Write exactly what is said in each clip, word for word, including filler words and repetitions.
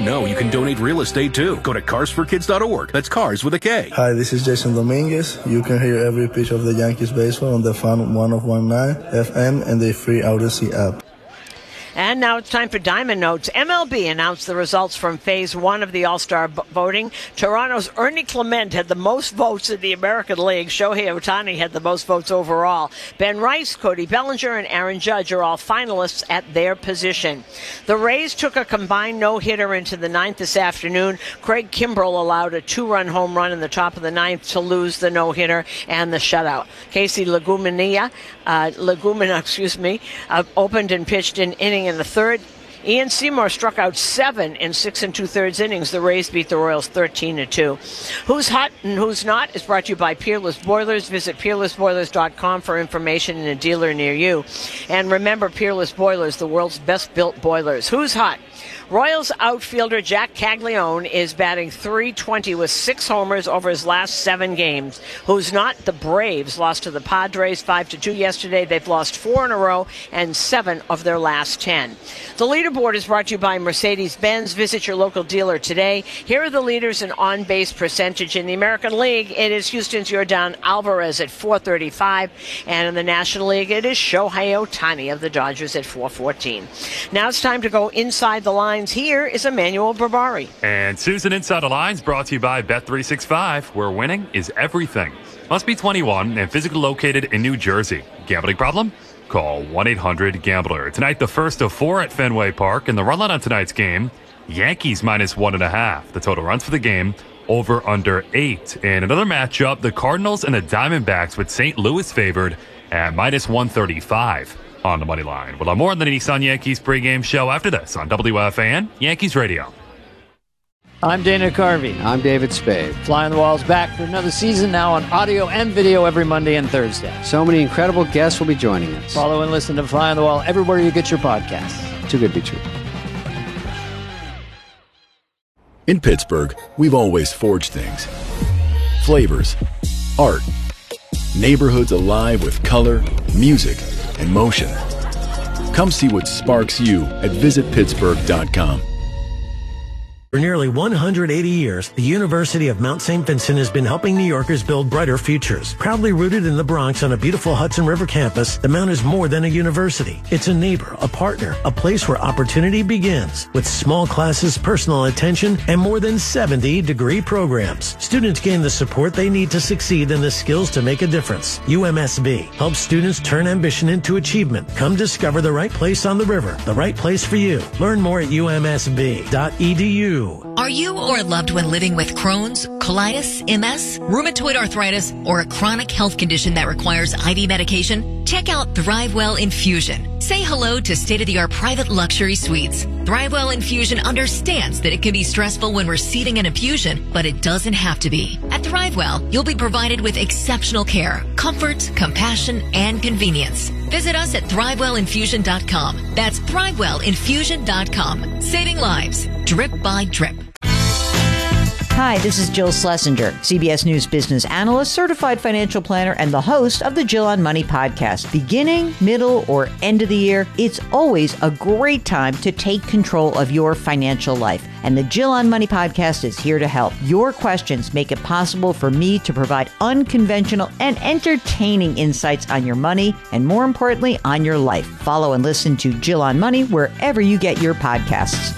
know you can donate real estate too. Go to cars for kids dot org. That's cars with a K. Hi, this is Jason Dominguez. You can hear every pitch of the Yankees baseball on the Fan one oh one point nine F M and the free Odyssey app. And now it's time for Diamond Notes. M L B announced the results from Phase one of the All-Star b- voting. Toronto's Ernie Clement had the most votes in the American League. Shohei Ohtani had the most votes overall. Ben Rice, Cody Bellinger, and Aaron Judge are all finalists at their position. The Rays took a combined no-hitter into the ninth this afternoon. Craig Kimbrell allowed a two-run home run in the top of the ninth to lose the no-hitter and the shutout. Casey Legumina, uh, Legumina, excuse me, uh, opened and pitched an inning in the third. Ian Seymour struck out seven in six and two-thirds innings. The Rays beat the Royals thirteen to two. Who's hot and who's not is brought to you by Peerless Boilers. Visit peerless boilers dot com for information and a dealer near you. And remember, Peerless Boilers, the world's best-built boilers. Who's hot? Royals outfielder Jack Caglione is batting three twenty with six homers over his last seven games. Who's not? The Braves lost to the Padres five to two yesterday. They've lost four in a row and seven of their last ten. The leaderboard is brought to you by Mercedes-Benz. Visit your local dealer today. Here are the leaders in on-base percentage in the American League. It is Houston's Yordan Alvarez at four thirty-five. And in the National League, it is Shohei Ohtani of the Dodgers at four fourteen. Now it's time to go inside the lines. Here is Emmanuel Barbari. And Susan Inside the Lines brought to you by Bet three sixty-five, where winning is everything. Must be twenty-one and physically located in New Jersey. Gambling problem? Call one eight hundred gambler. Tonight, the first of four at Fenway Park. And the run line on tonight's game, Yankees minus one and a half. The total runs for the game, over under eight. And another matchup, the Cardinals and the Diamondbacks with Saint Louis favored at minus one thirty-five. On the money line. We'll have more on the Nissan Yankees pregame show after this on W F A N Yankees Radio. I'm Dana Carvey. I'm David Spade. Fly on the Wall's back for another season now on audio and video every Monday and Thursday. So many incredible guests will be joining us. Follow and listen to Fly on the Wall everywhere you get your podcasts. Too good to be true. In Pittsburgh, we've always forged things. Flavors, art, neighborhoods alive with color, music, and motion. Come see what sparks you at visit pittsburgh dot com. For nearly one hundred eighty years, the University of Mount Saint Vincent has been helping New Yorkers build brighter futures. Proudly rooted in the Bronx on a beautiful Hudson River campus, the Mount is more than a university. It's a neighbor, a partner, a place where opportunity begins. With small classes, personal attention, and more than seventy degree programs. Students gain the support they need to succeed and the skills to make a difference. U M S V helps students turn ambition into achievement. Come discover the right place on the river, the right place for you. Learn more at U M S V dot E D U. Are you or a loved one living with Crohn's, colitis, M S, rheumatoid arthritis, or a chronic health condition that requires I V medication? Check out ThriveWell Infusion. Say hello to state-of-the-art private luxury suites. ThriveWell Infusion understands that it can be stressful when receiving an infusion, but it doesn't have to be. At ThriveWell, you'll be provided with exceptional care, comfort, compassion, and convenience. Visit us at Thrivewell Infusion dot com. That's Thrivewell Infusion dot com. Saving lives, drip by drip. Hi, this is Jill Schlesinger, C B S News business analyst, certified financial planner, and the host of the Jill on Money podcast. Beginning, middle, or end of the year, it's always a great time to take control of your financial life. And the Jill on Money podcast is here to help. Your questions make it possible for me to provide unconventional and entertaining insights on your money, and more importantly, on your life. Follow and listen to Jill on Money wherever you get your podcasts.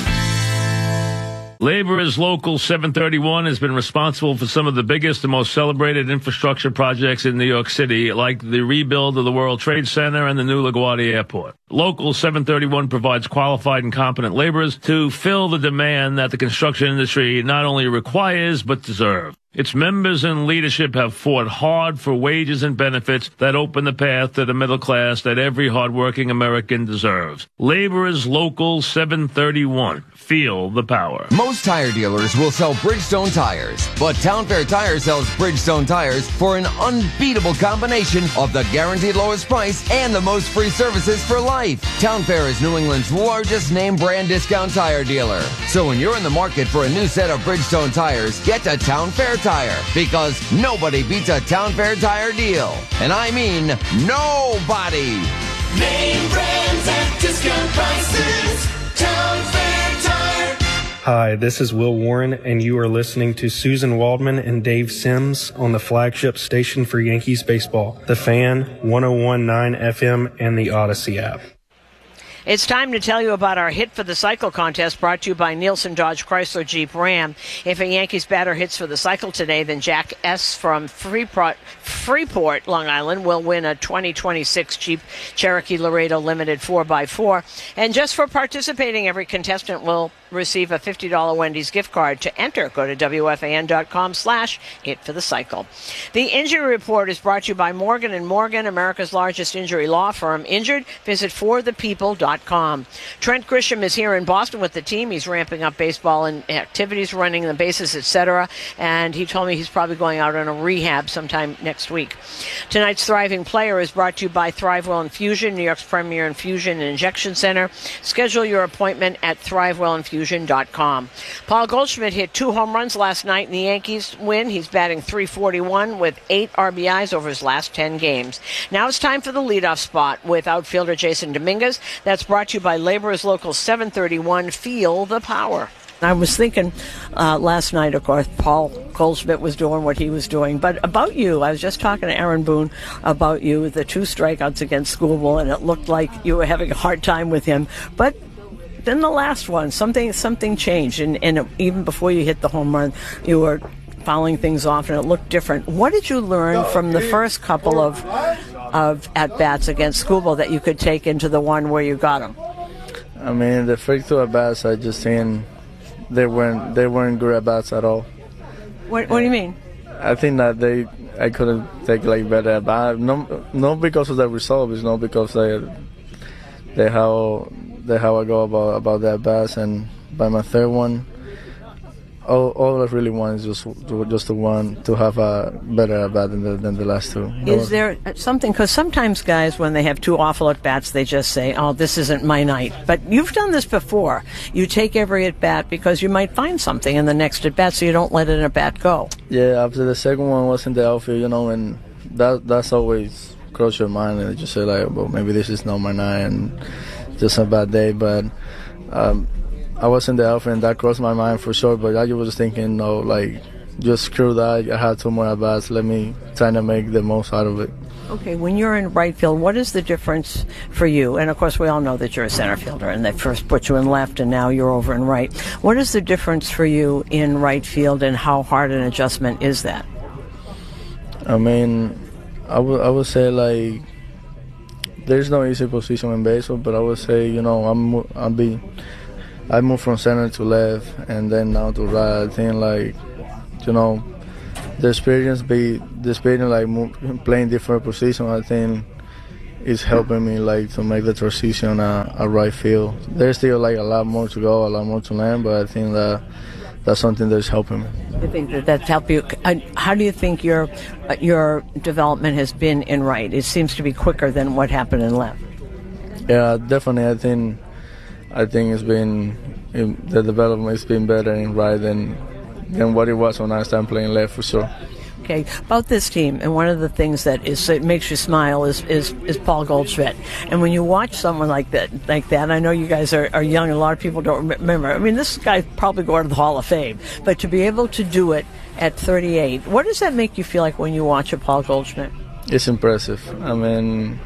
Laborers Local seven thirty-one has been responsible for some of the biggest and most celebrated infrastructure projects in New York City, like the rebuild of the World Trade Center and the new LaGuardia Airport. Local seven thirty-one provides qualified and competent laborers to fill the demand that the construction industry not only requires but deserves. Its members and leadership have fought hard for wages and benefits that open the path to the middle class that every hardworking American deserves. Laborers Local seven thirty-one. Feel the power. Most tire dealers will sell Bridgestone tires, but Town Fair Tire sells Bridgestone tires for an unbeatable combination of the guaranteed lowest price and the most free services for life. Town Fair is New England's largest name brand discount tire dealer. So when you're in the market for a new set of Bridgestone tires, get to Town Fair Tire, because nobody beats a Town Fair Tire deal. And I mean nobody. Name brands at discount prices. Town Fair Tire. Hi, this is Will Warren, and you are listening to Susan Waldman and Dave Sims on the flagship station for Yankees baseball, The Fan, one oh one point nine F M, and the Odyssey app. It's time to tell you about our Hit for the Cycle contest brought to you by Nielsen Dodge Chrysler Jeep Ram. If a Yankees batter hits for the cycle today, then Jack S. from Freeport, Freeport, Long Island, will win a twenty twenty-six Jeep Cherokee Laredo Limited four by four. And just for participating, every contestant will receive a fifty dollars Wendy's gift card. To enter, go to W F A N dot com slash hit for the cycle. The Injury Report is brought to you by Morgan and Morgan, America's largest injury law firm. Injured? Visit for the people dot com. Trent Grisham is here in Boston with the team. He's ramping up baseball and activities, running the bases, et cetera. And he told me he's probably going out on a rehab sometime next week. Tonight's Thriving Player is brought to you by ThriveWell Infusion, New York's premier infusion and injection center. Schedule your appointment at thrivewell infusion dot com. Paul Goldschmidt hit two home runs last night in the Yankees win. He's batting three forty-one with eight R B Is over his last ten games. Now it's time for the leadoff spot with outfielder Jason Dominguez. That's brought to you by Laborers Local seven thirty-one. Feel the power. I was thinking uh, last night, of course, Paul Goldschmidt was doing what he was doing. But about you, I was just talking to Aaron Boone about you, the two strikeouts against Skubal, and it looked like you were having a hard time with him. But then the last one, something something changed. And, and it, even before you hit the home run, you were fouling things off, and it looked different. What did you learn from the first couple of of at-bats against Skubal that you could take into the one where you got him? I mean, the first two at-bats, I just seen they weren't they weren't good at-bats at all. What, what do you mean? I think that they I couldn't take like better at-bats. No, not because of the result, it's not because they they how they how I go about about the at-bats. And by my third one, all, all I really want is just to, just to want to have a better at bat than the, than the last two. Is there something, because sometimes guys, when they have two awful at bats, they just say, "Oh, this isn't my night." But you've done this before. You take every at bat because you might find something in the next at bat, so you don't let an at bat go. Yeah, after the second one was in the outfield, you know, and that that's always cross your mind, and you say like, "Well, maybe this is not my night, and just a bad day." But um, I was in the outfield, and that crossed my mind for sure. But I was thinking, no, like, just screw that. I had two more at bats. Let me try to make the most out of it. Okay, when you're in right field, what is the difference for you? And of course, we all know that you're a center fielder, and they first put you in left, and now you're over in right. What is the difference for you in right field, and how hard an adjustment is that? I mean, I would I would say like there's no easy position in baseball, but I would say, you know, I'm I'm be. I moved from center to left, and then now to right. I think, like, you know, the experience, be the experience, like move, playing different positions, I think is helping me, like, to make the transition a, a right field. There's still like a lot more to go, a lot more to learn, but I think that that's something that's helping me. You think that that's helped you? How do you think your your development has been in right? It seems to be quicker than what happened in left. Yeah, definitely. I think. I think it's been the development has been better in right than than what it was when I started playing left, for sure. Okay, about this team, and one of the things that is it makes you smile is, is, is Paul Goldschmidt. And when you watch someone like that, like that, I know you guys are, are young, and a lot of people don't remember. I mean, this guy probably going to the Hall of Fame, but to be able to do it at thirty-eight, what does that make you feel like when you watch a Paul Goldschmidt? It's impressive. I mean,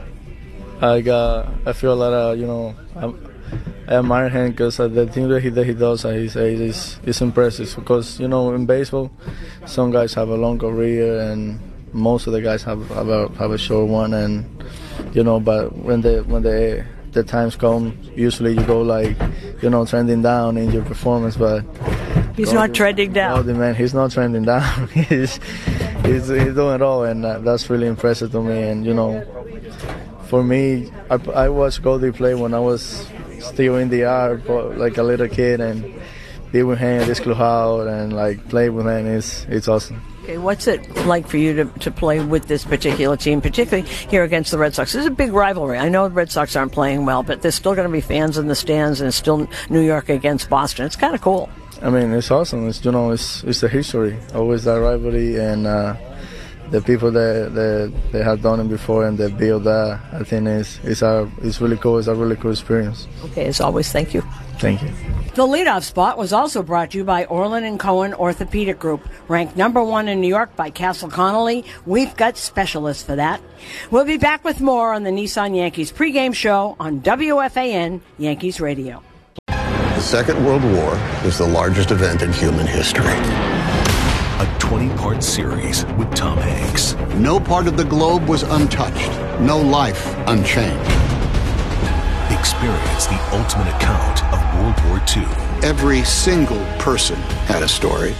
I got I feel a lot of you know. I'm, I admire him because uh, the thing that he, that he does at his age is, is impressive. Because, you know, in baseball, some guys have a long career and most of the guys have have a, have a short one. And, you know, but when the when the the times come, usually you go like, you know, trending down in your performance. But he's Goldie, not trending down. Goldie, man, he's not trending down. he's, he's he's doing it all, and uh, that's really impressive to me. And, you know, for me, I, I watched Goldie play when I was still in the art, like a little kid, and be with him at this clubhouse and like play with him. It's it's awesome. Okay, what's it like for you to, to play with this particular team, particularly here against the Red Sox? This is a big rivalry. I know the Red Sox aren't playing well, but there's still going to be fans in the stands, and it's still New York against Boston. It's kind of cool. I mean, it's awesome. It's, you know, it's it's the history, always that rivalry, and uh, the people that, that they have done it before and they build that, I think it's it's a it's really cool. It's a really cool experience. Okay, as always, thank you. Thank you. The leadoff spot was also brought to you by Orland and Cohen Orthopedic Group, ranked number one in New York by Castle Connolly. We've got specialists for that. We'll be back with more on the Nissan Yankees pregame show on W F A N Yankees Radio. The Second World War is the largest event in human history. A twenty-part series with Tom Hanks. No part of the globe was untouched. No life unchanged. Experience the ultimate account of World War Two. Every single person had a story.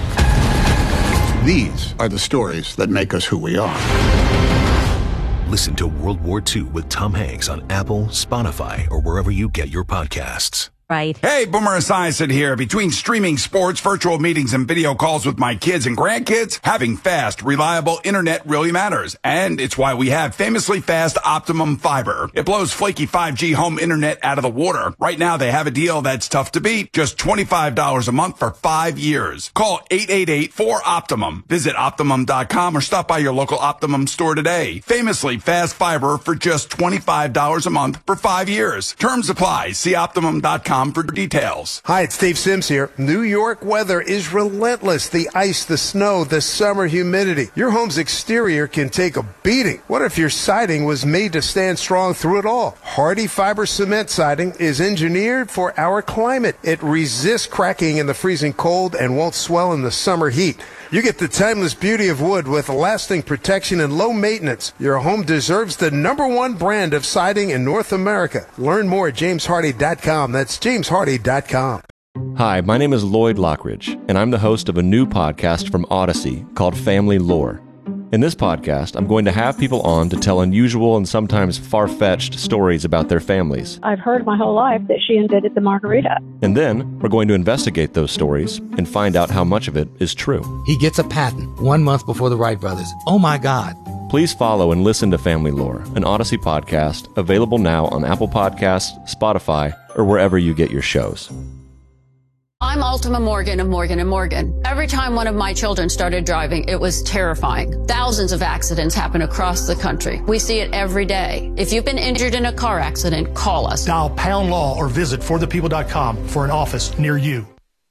These are the stories that make us who we are. Listen to World War Two with Tom Hanks on Apple, Spotify, or wherever you get your podcasts. Right. Hey, Boomer Esiason here. Between streaming sports, virtual meetings, and video calls with my kids and grandkids, having fast, reliable internet really matters. And it's why we have famously fast Optimum Fiber. It blows flaky five G home internet out of the water. Right now, they have a deal that's tough to beat. Just twenty-five dollars a month for five years. Call eight eight eight four Optimum. Visit Optimum dot com or stop by your local Optimum store today. Famously fast fiber for just twenty-five dollars a month for five years. Terms apply. See Optimum dot com for details. Hi, it's Dave Sims here. New York weather is relentless. The ice, the snow, the summer humidity. Your home's exterior can take a beating. What if your siding was made to stand strong through it all? Hardy Fiber Cement Siding is engineered for our climate. It resists cracking in the freezing cold and won't swell in the summer heat. You get the timeless beauty of wood with lasting protection and low maintenance. Your home deserves the number one brand of siding in North America. Learn more at james hardy dot com. That's james hardy dot com. Hi, my name is Lloyd Lockridge, and I'm the host of a new podcast from Odyssey called Family Lore. In this podcast, I'm going to have people on to tell unusual and sometimes far-fetched stories about their families. I've heard my whole life that she invented the margarita. And then we're going to investigate those stories and find out how much of it is true. He gets a patent one month before the Wright brothers. Oh my God. Please follow and listen to Family Lore, an Odyssey podcast, available now on Apple Podcasts, Spotify, or wherever you get your shows. I'm Ultima Morgan of Morgan and Morgan. Every time one of my children started driving, it was terrifying. Thousands of accidents happen across the country. We see it every day. If you've been injured in a car accident, call us. Dial pound law or visit for the people dot com for an office near you.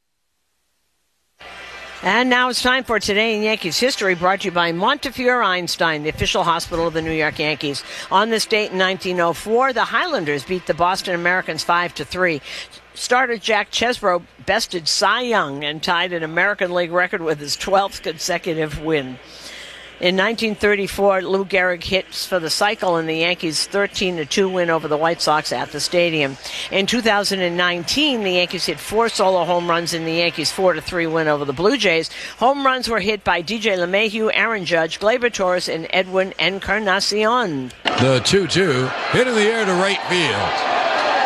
And now it's time for Today in Yankees History, brought to you by Montefiore Einstein, the official hospital of the New York Yankees. On this date in nineteen oh four, the Highlanders beat the Boston Americans five to three. Starter Jack Chesbro bested Cy Young and tied an American League record with his twelfth consecutive win. In nineteen thirty-four, Lou Gehrig hits for the cycle in the Yankees' thirteen to two win over the White Sox at the stadium. In two thousand nineteen, the Yankees hit four solo home runs in the Yankees' four to three win over the Blue Jays. Home runs were hit by D J LeMahieu, Aaron Judge, Gleyber Torres, and Edwin Encarnacion. The two two hit in the air to right field.